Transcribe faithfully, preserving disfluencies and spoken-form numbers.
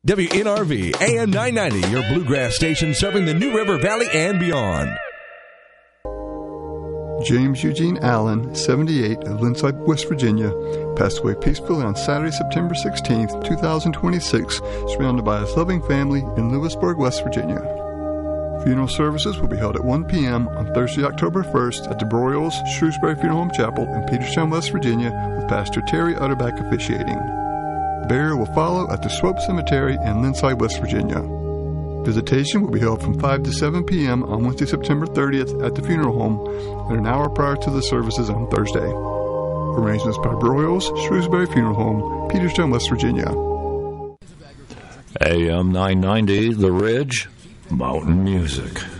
W N R V, A M nine ninety, your bluegrass station serving the New River Valley and beyond. James Eugene Allen, seventy-eight, of Lindside, West Virginia, passed away peacefully on Saturday, September sixteenth, twenty twenty-six, surrounded by his loving family in Lewisburg, West Virginia. Funeral services will be held at one p.m. on Thursday, October first at the Broyles Shrewsbury Funeral Home Chapel in Peterstown, West Virginia, with Pastor Terry Utterback officiating. Burial will follow at the Swope Cemetery in Lindside, West Virginia. Visitation will be held from five to seven p.m. on Wednesday, September thirtieth at the funeral home and an hour prior to the services on Thursday. Arrangements by Broyles Shrewsbury Funeral Home, Peterstown, West Virginia. A M nine ninety, The Ridge, Mountain Music.